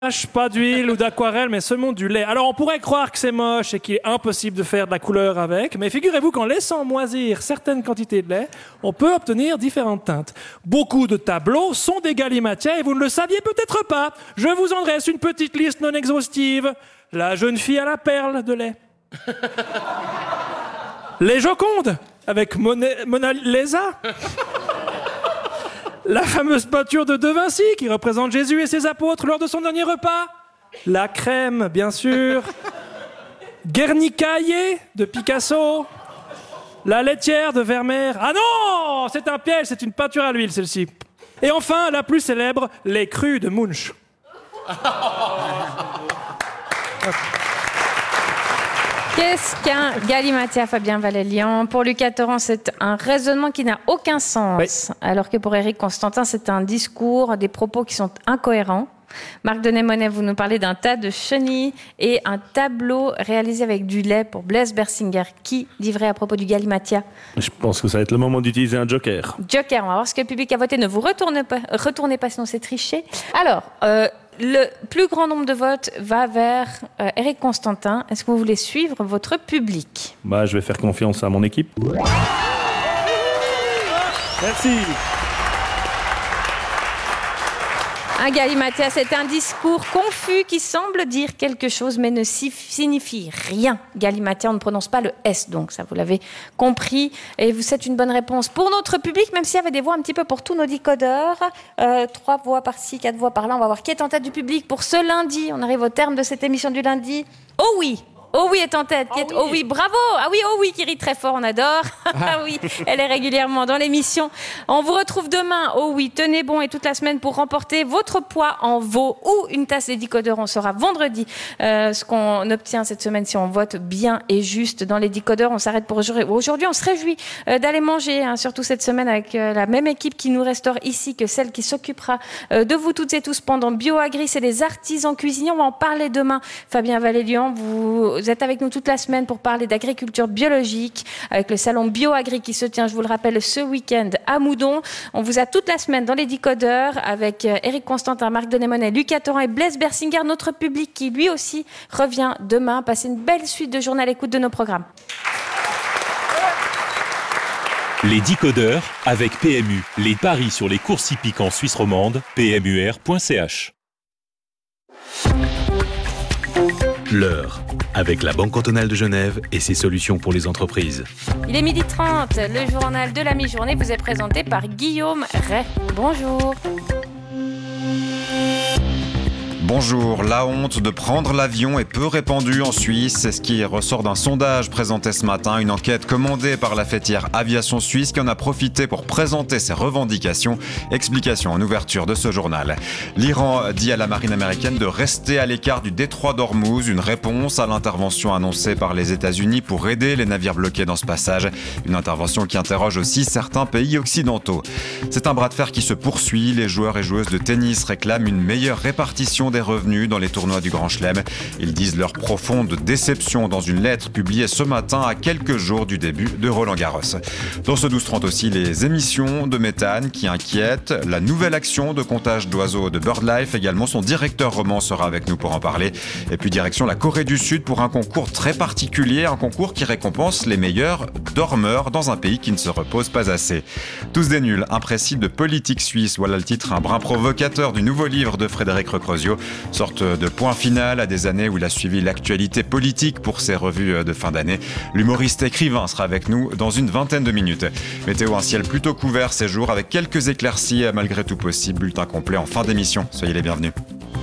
pas d'huile ou d'aquarelle, mais seulement du lait. Alors on pourrait croire que c'est moche et qu'il est impossible de faire de la couleur avec, mais figurez-vous qu'en laissant moisir certaines quantités de lait, on peut obtenir différentes teintes. Beaucoup de tableaux sont des galimatias et vous ne le saviez peut-être pas. Je vous en dresse une petite liste non exhaustive. La jeune fille à la perle de lait. Les Jocondes, avec Mona Lisa. La fameuse peinture de De Vinci, qui représente Jésus et ses apôtres lors de son dernier repas. La crème, bien sûr. Guernicaillé de Picasso. La laitière de Vermeer. Ah non, c'est un piège, c'est une peinture à l'huile, celle-ci. Et enfin, la plus célèbre, les crus de Munch. Qu'est-ce qu'un galimatia, Fabien Valélian? Pour Lucas Torrent, c'est un raisonnement qui n'a aucun sens. Oui. Alors que pour Éric Constantin, c'est un discours, des propos qui sont incohérents. Marc Denémonet, vous nous parlez d'un tas de chenilles et un tableau réalisé avec du lait pour Blaise Bersinger. Qui dit vrai à propos du galimatia? Je pense que ça va être le moment d'utiliser un joker. Joker, on va voir ce que le public a voté. Ne vous retournez pas, sinon c'est triché. Alors, le plus grand nombre de votes va vers Éric Constantin. Est-ce que vous voulez suivre votre public? Je vais faire confiance à mon équipe. Merci. Un galimatia, c'est un discours confus qui semble dire quelque chose mais ne signifie rien. Galimatia, on ne prononce pas le S, donc ça vous l'avez compris. Et c'est une bonne réponse pour notre public, même s'il y avait des voix un petit peu pour tous nos décodeurs. 3 voix par-ci, 4 voix par-là. On va voir qui est en tête du public pour ce lundi. On arrive au terme de cette émission du lundi. Oh oui! Oh oui est en tête. Oh oui, bravo. Ah oui, oh oui qui rit très fort, on adore. Ah oui, elle est régulièrement dans l'émission. On vous retrouve demain. Oh oui, tenez bon et toute la semaine pour remporter votre poids en veau ou une tasse des décodeurs. On saura vendredi ce qu'on obtient cette semaine si on vote bien et juste dans les décodeurs. On s'arrête pour aujourd'hui. Aujourd'hui, on se réjouit d'aller manger, surtout cette semaine avec la même équipe qui nous restaure ici que celle qui s'occupera de vous toutes et tous pendant BioAgri. C'est les artisans cuisiniers. On va en parler demain. Fabien Valélian, vous êtes avec nous toute la semaine pour parler d'agriculture biologique avec le salon BioAgri qui se tient, je vous le rappelle, ce week-end à Moudon. On vous a toute la semaine dans les décodeurs avec Éric Constantin, Marc Denémonet, Lucas Torrent et Blaise Bersinger, notre public qui lui aussi revient demain. Passez une belle suite de journée à l'écoute de nos programmes. Les décodeurs avec PMU. Les paris sur les courses hippiques en Suisse romande, pmur.ch. L'heure, avec la Banque cantonale de Genève et ses solutions pour les entreprises. Il est 12h30, le journal de la mi-journée vous est présenté par Guillaume Ray. Bonjour. Bonjour, la honte de prendre l'avion est peu répandue en Suisse. C'est ce qui ressort d'un sondage présenté ce matin, une enquête commandée par la fêtière Aviation Suisse qui en a profité pour présenter ses revendications. Explication en ouverture de ce journal. L'Iran dit à la marine américaine de rester à l'écart du détroit d'Ormuz, une réponse à l'intervention annoncée par les États-Unis pour aider les navires bloqués dans ce passage. Une intervention qui interroge aussi certains pays occidentaux. C'est un bras de fer qui se poursuit. Les joueurs et joueuses de tennis réclament une meilleure répartition des revenus dans les tournois du Grand Chelem. Ils disent leur profonde déception dans une lettre publiée ce matin à quelques jours du début de Roland-Garros. Dans ce 12-30 aussi, les émissions de méthane qui inquiètent, la nouvelle action de comptage d'oiseaux de BirdLife également. Son directeur roman sera avec nous pour en parler. Et puis direction la Corée du Sud pour un concours très particulier, un concours qui récompense les meilleurs dormeurs dans un pays qui ne se repose pas assez. Tous des nuls, imprécis de politique suisse, voilà le titre, un brin provocateur du nouveau livre de Frédéric Recrosio. Sorte de point final à des années où il a suivi l'actualité politique pour ses revues de fin d'année. L'humoriste écrivain sera avec nous dans une vingtaine de minutes. Météo, un ciel plutôt couvert ces jours avec quelques éclaircies malgré tout possible. Bulletin complet en fin d'émission. Soyez les bienvenus.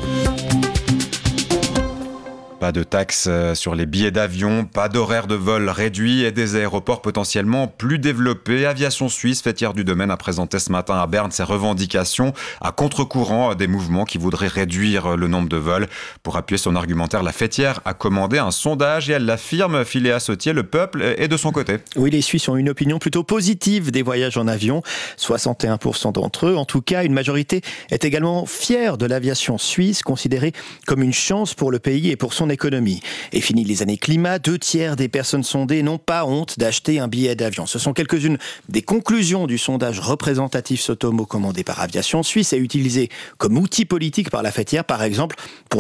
Pas de taxes sur les billets d'avion, pas d'horaire de vol réduit et des aéroports potentiellement plus développés. Aviation Suisse, fêtière du domaine, a présenté ce matin à Berne ses revendications à contre-courant des mouvements qui voudraient réduire le nombre de vols. Pour appuyer son argumentaire, la fêtière a commandé un sondage et elle l'affirme, Philéa Sautier, le peuple est de son côté. Oui, les Suisses ont une opinion plutôt positive des voyages en avion. 61% d'entre eux, en tout cas, une majorité est également fière de l'aviation suisse, considérée comme une chance pour le pays et pour son son économie. Et fini les années climat, 2/3 des personnes sondées n'ont pas honte d'acheter un billet d'avion. Ce sont quelques-unes des conclusions du sondage représentatif Sotomo commandé par Aviation Suisse et utilisé comme outil politique par la fêtière, par exemple, pour